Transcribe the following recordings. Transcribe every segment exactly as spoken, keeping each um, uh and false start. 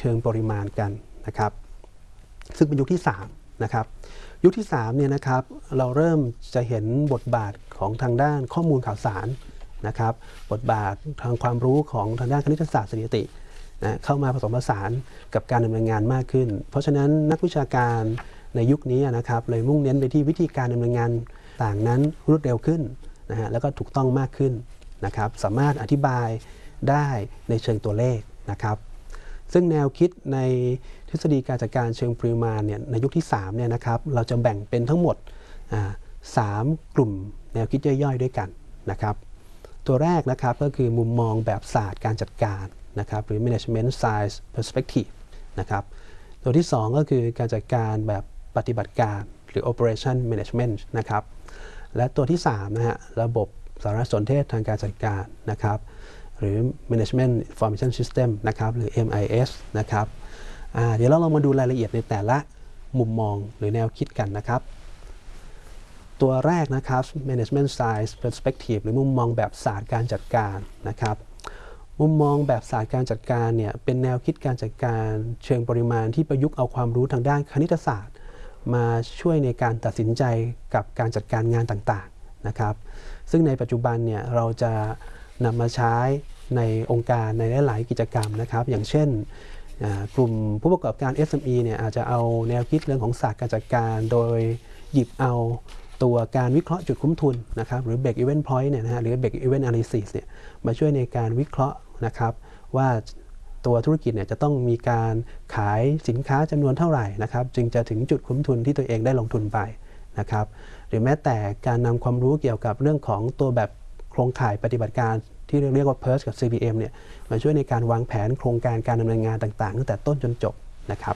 ชิงปริมาณกันนะครับซึ่งเป็นยุคที่สามนะครับยุคที่สามเนี่ยนะครับเราเริ่มจะเห็นบทบาทของทางด้านข้อมูลข่าวสารนะครับบทบาททางความรู้ของทางด้านคณิตศาสตร์สถิตินะเข้ามาผสมผสานกับการดำเนินงานมากขึ้นเพราะฉะนั้นนักวิชาการในยุคนี้นะครับเลยมุ่งเน้นไปที่วิธีการดำเนินงานต่างนั้นรวดเร็วขึ้นนะฮะแล้วก็ถูกต้องมากขึ้นนะครับสามารถอธิบายได้ในเชิงตัวเลขนะครับซึ่งแนวคิดในทฤษฎีการจัดการเชิงปริมาณเนี่ยในยุคที่สามเนี่ยนะครับเราจะแบ่งเป็นทั้งหมดสามกลุ่มแนวคิดย่อยๆด้วยกันนะครับตัวแรกนะครับก็คือมุมมองแบบศาสตร์การจัดการนะครับหรือ management science perspective นะครับตัวที่สองก็คือการจัดการแบบปฏิบัติการหรือ operation management นะครับและตัวที่สามนะฮะระบบสารสนเทศทางการจัดการนะครับหรือ management information system นะครับหรือ เอ็ม ไอ เอส นะครับเดี๋ยวเราลองมาดูรายละเอียดในแต่ละมุมมองหรือแนวคิดกันนะครับตัวแรกนะครับ management science perspective หรือมุมมองแบบศาสตร์การจัดการนะครับมุมมองแบบศาสตร์การจัดการเนี่ยเป็นแนวคิดการจัดการเชิงปริมาณที่ประยุกต์เอาความรู้ทางด้านคณิตศาสตร์มาช่วยในการตัดสินใจกับการจัดการงานต่างๆนะครับซึ่งในปัจจุบันเนี่ยเราจะนำมาใช้ในองค์การในหลายๆกิจกรรมนะครับอย่างเช่นกลุ่มผู้ประกอบการ เอส เอ็ม อี เนี่ยอาจจะเอาแนวคิดเรื่องของศาสตร์การจัดการโดยหยิบเอาตัวการวิเคราะห์จุดคุ้มทุนนะครับหรือ break even point เนี่ยนะฮะหรือ break even analysis เนี่ยมาช่วยในการวิเคราะห์นะครับว่าตัวธุรกิจเนี่ยจะต้องมีการขายสินค้าจำนวนเท่าไหร่นะครับจึงจะถึงจุดคุ้มทุนที่ตัวเองได้ลงทุนไปนะครับหรือแม้แต่การนำความรู้เกี่ยวกับเรื่องของตัวแบบโครงข่ายปฏิบัติการที่เรียกว่า พี อี อาร์ เอส กับ ซี พี เอ็ม เนี่ยมาช่วยในการวางแผนโครงการการดำเนินงานต่างๆตั้งแต่ต้นจนจบนะครับ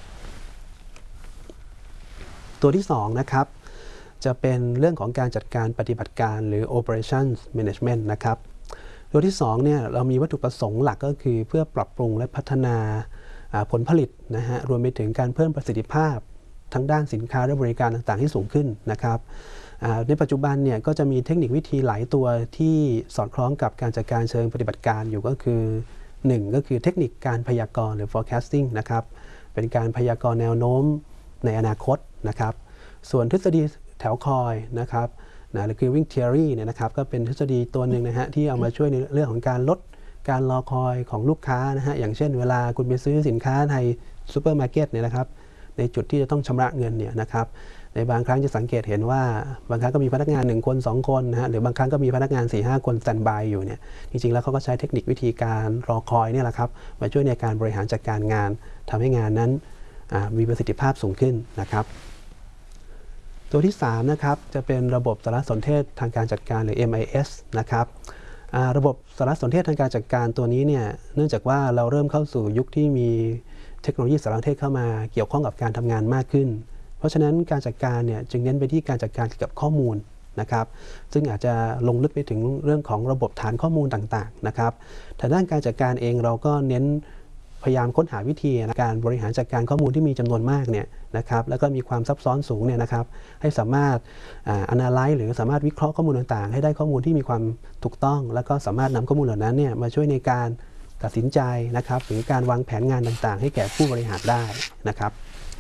ตัวที่สองนะครับจะเป็นเรื่องของการจัดการปฏิบัติการหรือ operations management นะครับตัวที่สองเนี่ยเรามีวัตถุประสงค์หลักก็คือเพื่อปรับปรุงและพัฒนาผลผลิตนะฮะรวมไปถึงการเพิ่มประสิทธิภาพทั้งด้านสินค้าและบริการต่างๆที่สูงขึ้นนะครับในปัจจุบันเนี่ยก็จะมีเทคนิควิธีหลายตัวที่สอดคล้องกับการจัดการเชิงปฏิบัติการอยู่ก็คือหนึ่งก็คือเทคนิคการพยากรณ์หรือ forecasting นะครับเป็นการพยากรณ์แนวโน้มในอนาคตนะครับส่วนทฤษฎีแถวคอยนะครับนะหรือคือ Wing Theory เนี่ยนะครับก็เป็นทฤษฎีตัวหนึ่งนะฮะที่เอามาช่วยในเรื่องของการลดการรอคอยของลูกค้านะฮะอย่างเช่นเวลาคุณไปซื้อสินค้าในซูเปอร์มาร์เก็ตเนี่ยนะครับในจุดที่จะต้องชำระเงินเนี่ยนะครับในบางครั้งจะสังเกตเห็นว่าบางครั้งก็มีพนักงานหนึ่งคนสองคนนะฮะหรือบางครั้งก็มีพนักงาน สี่ห้า คนสแตนด์บายอยู่เนี่ยจริงๆแล้วเขาก็ใช้เทคนิควิธีการรอคอยเนี่ยแหละครับมาช่วยในการบริหารจัดการงานทำให้งานนั้นมีประสิทธิภาพสูงขึ้นนะครับตัวที่สามนะครับจะเป็นระบบสารสนเทศทางการจัดการหรือ เอ็ม ไอ เอส นะครับระบบสารสนเทศทางการจัดการตัวนี้เนี่ยเนื่องจากว่าเราเริ่มเข้าสู่ยุคที่มีเทคโนโลยีสารสนเทศเข้ามาเกี่ยวข้องกับการทำงานมากขึ้นเพราะฉะนั้นการจัดการเนี่ยจึงเน้นไปที่การจัดการเกี่ยวกับข้อมูลนะครับซึ่งอาจจะลงลึกไปถึงเรื่องของระบบฐานข้อมูลต่างๆนะครับแต่ด้านการจัดการเองเราก็เน้นพยายามค้นหาวิธีการบริหารจัดการข้อมูลที่มีจำนวนมากเนี่ยนะครับแล้วก็มีความซับซ้อนสูงเนี่ยนะครับให้สามารถ analyze หรือสามารถวิเคราะห์ข้อมูลต่างๆให้ได้ข้อมูลที่มีความถูกต้องแล้วก็สามารถนำข้อมูลเหล่านั้นเนี่ยมาช่วยในการตัดสินใจนะครับหรือการวางแผนงานต่างๆให้แก่ผู้บริหารได้นะครับ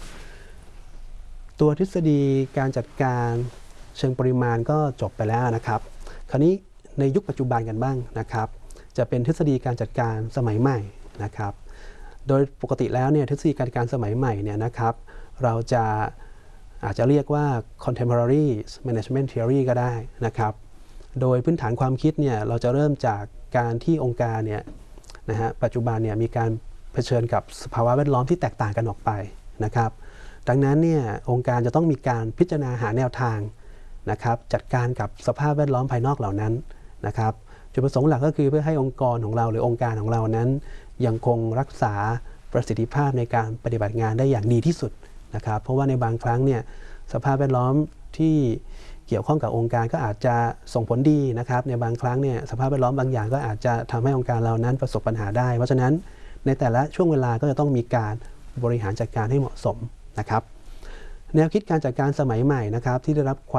ตัวทฤษฎีการจัดการเชิงปริมาณก็จบไปแล้วนะครับคราวนี้ในยุคปัจจุบันกันบ้างนะครับจะเป็นทฤษฎีการจัดการสมัยใหม่นะครับโดยปกติแล้วเนี่ยทฤษฎีการจัดการสมัยใหม่เนี่ยนะครับเราจะอาจจะเรียกว่า contemporary management theory ก็ได้นะครับโดยพื้นฐานความคิดเนี่ยเราจะเริ่มจากการที่องค์การเนี่ยนะฮะปัจจุบันเนี่ยมีการเผชิญกับสภาวะแวดล้อมที่แตกต่างกันออกไปนะครับดังนั้นเนี่ยองค์การจะต้องมีการพิจารณาหาแนวทางนะครับจัดการกับสภาพแวดล้อมภายนอกเหล่านั้นนะครับจุดประสงค์หลักก็คือเพื่อให้องค์กรของเราหรือองค์การของเรานั้นยังคงรักษาประสิทธิภาพในการปฏิบัติงานได้อย่างดีที่สุดนะครับเพราะว่าในบางครั้งเนี่ยสภาพแวดล้อมที่เกี่ยวข้องกับองค์การก็อาจจะส่งผลดีนะครับในบางครั้งเนี่ยสภาพแวดล้อมบางอย่างก็อาจจะทำให้องค์การเรานั้นประสบปัญหาได้เพราะฉะนั้นในแต่ละช่วงเวลาก็จะต้องมีการบริหารจัดการให้เหมาะสมนะครับแนวคิดการจัดการสมัยใหม่นะครับที่ได้รับความ